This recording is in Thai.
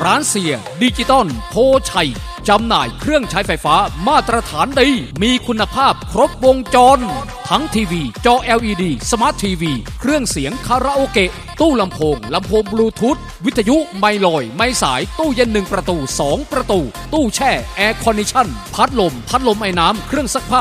ร้านเสียดิจิตอลโพชัยจำหน่ายเครื่องใช้ไฟฟ้ามาตรฐานดีมีคุณภาพครบวงจรทั้งทีวีจอ LED สมาร์ททีวีเครื่องเสียงคาราโอเกะตู้ลำโพงบลูทูธวิทยุไมลอยไม้สายตู้เย็น1ประตู2ประตูตู้แช่แอร์คอนดิชั่นพัดลมไอ้น้ำเครื่องซักผ้า